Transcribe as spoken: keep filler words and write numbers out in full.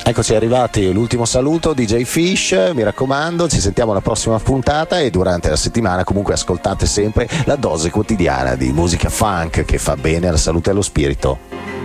Eccoci arrivati, l'ultimo saluto D J Fish, mi raccomando, ci sentiamo alla prossima puntata e durante la settimana comunque ascoltate sempre la dose quotidiana di musica funk che fa bene alla salute e allo spirito.